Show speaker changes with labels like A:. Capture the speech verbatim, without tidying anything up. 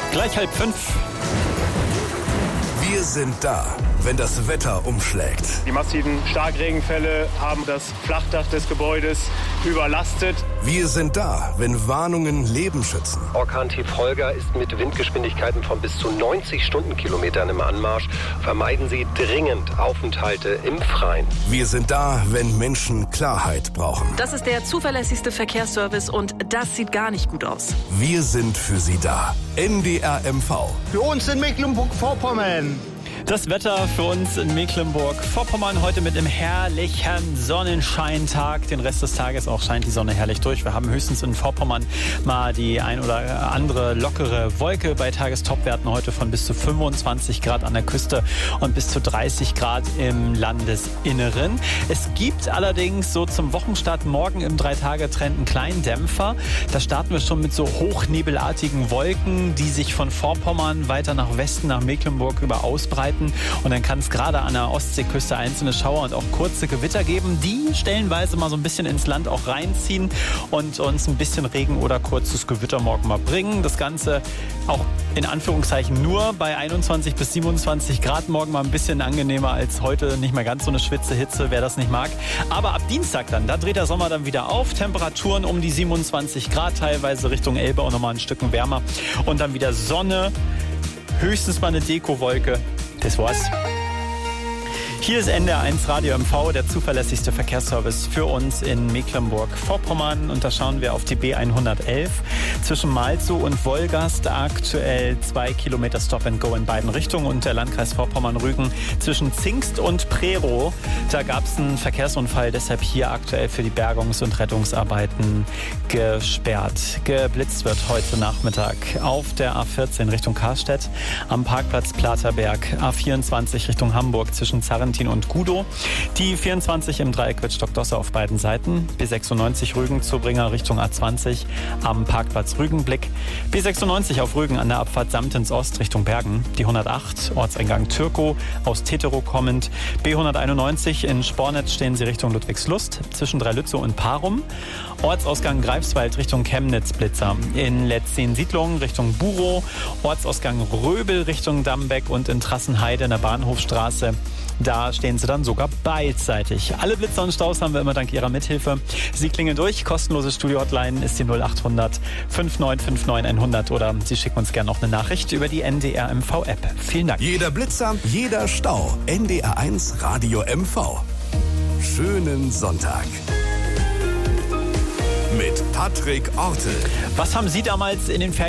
A: Gleich halb fünf.
B: Wir sind da, wenn das Wetter umschlägt.
C: Die massiven Starkregenfälle haben das Flachdach des Gebäudes überlastet.
B: Wir sind da, wenn Warnungen Leben schützen.
D: Orkan-Tief Holger ist mit Windgeschwindigkeiten von bis zu neunzig Stundenkilometern im Anmarsch. Vermeiden Sie dringend Aufenthalte im Freien.
B: Wir sind da, wenn Menschen Klarheit brauchen.
E: Das ist der zuverlässigste Verkehrsservice und das sieht gar nicht gut aus.
B: Wir sind für Sie da. N D R M V.
F: Für uns in Mecklenburg-Vorpommern.
A: Das Wetter für uns in Mecklenburg-Vorpommern heute mit einem herrlichen Sonnenscheintag. Den Rest des Tages auch scheint die Sonne herrlich durch. Wir haben höchstens in Vorpommern mal die ein oder andere lockere Wolke bei Tagestopwerten heute von bis zu fünfundzwanzig Grad an der Küste und bis zu dreißig Grad im Landesinneren. Es gibt allerdings so zum Wochenstart morgen im Drei-Tage-Trend einen kleinen Dämpfer. Da starten wir schon mit so hochnebelartigen Wolken, die sich von Vorpommern weiter nach Westen, nach Mecklenburg über ausbreiten. Und dann kann es gerade an der Ostseeküste einzelne Schauer und auch kurze Gewitter geben, die stellenweise mal so ein bisschen ins Land auch reinziehen und uns ein bisschen Regen oder kurzes Gewitter morgen mal bringen. Das Ganze auch in Anführungszeichen nur bei einundzwanzig bis siebenundzwanzig Grad, morgen mal ein bisschen angenehmer als heute, nicht mehr ganz so eine Schwitzehitze, wer das nicht mag. Aber ab Dienstag dann, da dreht der Sommer dann wieder auf, Temperaturen um die siebenundzwanzig Grad, teilweise Richtung Elbe auch nochmal ein Stück wärmer und dann wieder Sonne, höchstens mal eine Dekowolke. Das war's. Hier ist N D R eins Radio M V, der zuverlässigste Verkehrsservice für uns in Mecklenburg-Vorpommern. Und da schauen wir auf die B hundertelf zwischen Malzow und Wolgast. Aktuell zwei Kilometer Stop and Go in beiden Richtungen. Und der Landkreis Vorpommern-Rügen zwischen Zingst und Prerow. Da gab es einen Verkehrsunfall, deshalb hier aktuell für die Bergungs- und Rettungsarbeiten gesperrt. Geblitzt wird heute Nachmittag auf der A vierzehn Richtung Karstedt, am Parkplatz Platerberg, A vierundzwanzig Richtung Hamburg zwischen Zarrentin und Gudow. Die vierundzwanzig im Dreieck Wittstock-Dosse auf beiden Seiten. B sechsundneunzig Rügen Zubringer Richtung A zwanzig am Parkplatz Rügenblick. B sechsundneunzig auf Rügen an der Abfahrt Samtens Ost Richtung Bergen. Die hundertacht Ortseingang Türkow aus Teterow kommend. B hunderteinundneunzig in Spornitz stehen Sie Richtung Ludwigslust zwischen Dreilützow und Parum. Ortsausgang Greifswald Richtung Chemnitz Blitzer. In Letzin-Siedlung Richtung Burow. Ortsausgang Röbel Richtung Dambeck und in Trassenheide in der Bahnhofstraße. Da stehen Sie dann sogar beidseitig. Alle Blitzer und Staus haben wir immer dank Ihrer Mithilfe. Sie klingeln durch. Kostenlose Studio-Hotline ist die null acht hundert fünf neun fünf neun hundert oder Sie schicken uns gerne noch eine Nachricht über die N D R M V-App. Vielen Dank.
B: Jeder Blitzer, jeder Stau. N D R eins Radio M V. Schönen Sonntag. Mit Patrick Ortel.
A: Was haben Sie damals in den Ferien